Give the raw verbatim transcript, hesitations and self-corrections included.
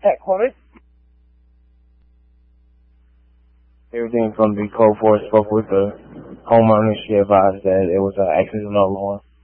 Tech Hornet. Everything from the code four spoke with the homeowner. She advised that it was an accidental alarm.